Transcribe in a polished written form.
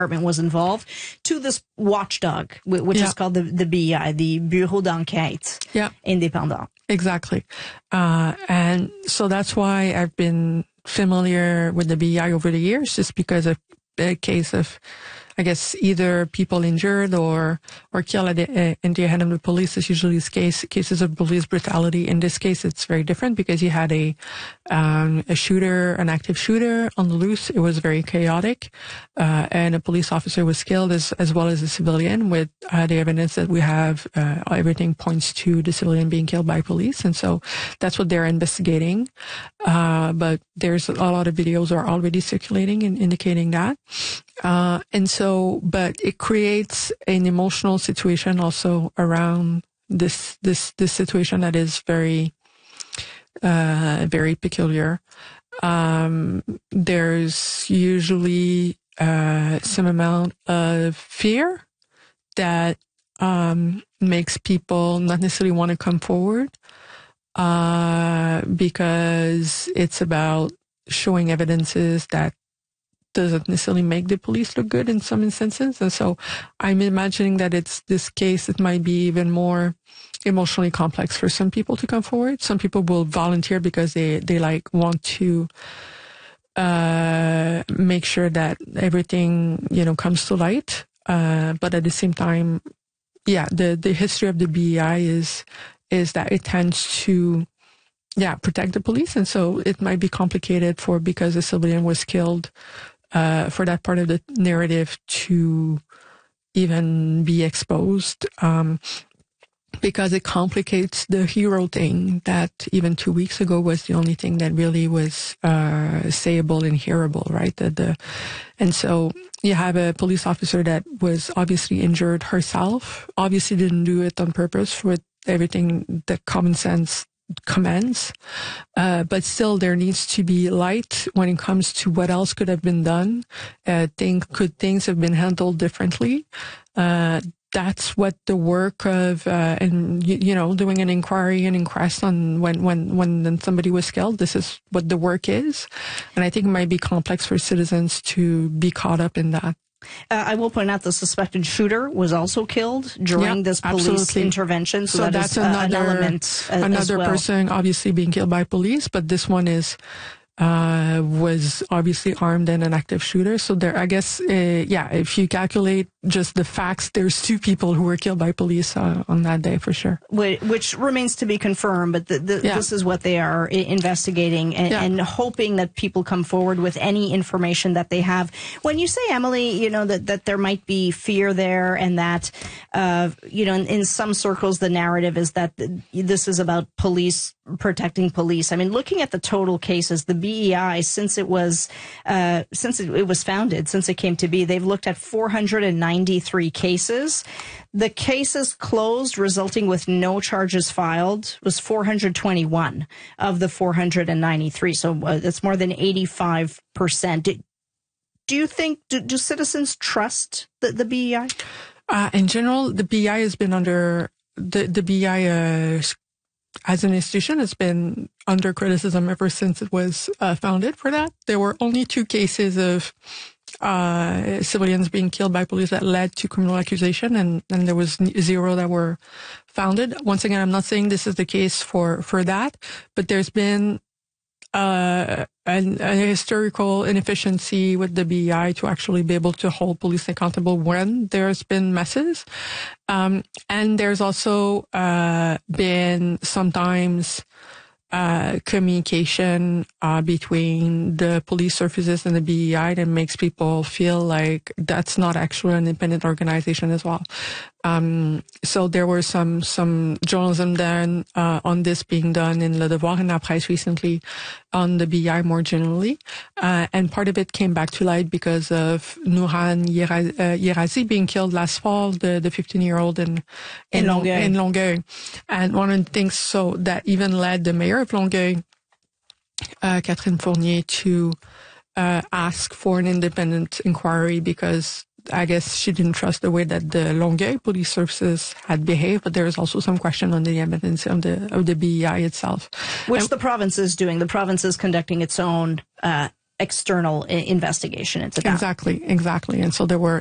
department was involved, to this watchdog, which is called the BEI, the Bureau d'Enquête Indépendant. Exactly. And so that's why I've been familiar with the BEI over the years, just because of a case of, I guess, either people injured or killed in the hand of the police. It's usually cases of police brutality. In this case, it's very different because you had a shooter, an active shooter on the loose. It was very chaotic, and a police officer was killed as well as a civilian. With the evidence that we have, everything points to the civilian being killed by police, and so that's what they're investigating. But there's a lot of videos are already circulating and indicating that. But it creates an emotional situation also around this situation that is very, very peculiar. There's usually, some amount of fear that, makes people not necessarily want to come forward, because it's about showing evidences that doesn't necessarily make the police look good in some instances. And so I'm imagining that it's this case, it might be even more emotionally complex for some people to come forward. Some people will volunteer because they want to, make sure that everything, comes to light. But at the same time, the history of the BEI is that it tends to, protect the police. And so it might be complicated because a civilian was killed, for that part of the narrative to even be exposed, because it complicates the hero thing that even 2 weeks ago was the only thing that really was sayable and hearable, right? And so you have a police officer that was obviously injured herself, obviously didn't do it on purpose with everything that common sense commends, but still there needs to be light when it comes to what else could have been done. Could things have been handled differently? That's what the work of doing an inquiry and inquest on when somebody was killed. This is what the work is, and I think it might be complex for citizens to be caught up in that. I will point out the suspected shooter was also killed during this police intervention. So that's an element another well. person obviously being killed by police, but this one was obviously armed and an active shooter. So there, I guess, if you calculate just the facts, there's 2 people who were killed by police on that day for sure. Which remains to be confirmed, but this is what they are investigating and hoping that people come forward with any information that they have. When you say, Emily, that there might be fear there and that, in some circles, the narrative is that this is about police protecting police. I mean, looking at the total cases, the BEI, since it was founded, since it came to be, they've looked at 493 cases. The cases closed, resulting with no charges filed, was 421 of the 493. So that's more than 85%. Do you think, do citizens trust the BEI? In general, the BEI has been under, the BEI as an institution has been under criticism ever since it was founded for that. There were only 2 cases of civilians being killed by police that led to criminal accusation, and there was 0 that were founded. Once again, I'm not saying this is the case for that, but there's been a historical inefficiency with the BEI to actually be able to hold police accountable when there's been messes. And there's also been sometimes communication between the police services and the BEI that makes people feel like that's not actually an independent organization as well. So there were some journalism done on this being done in Le Devoir and La Presse recently on the BEI more generally. And part of it came back to light because of Nourhan Yerazi being killed last fall, the 15-year-old in Longueuil. And one of the things that even led the mayor of Longueuil, Catherine Fournier, to ask for an independent inquiry because I guess she didn't trust the way that the Longueuil police services had behaved, but there is also some question on the evidence of the BEI itself. Which the province is doing. The province is conducting its own external investigation into that. Exactly. And so there were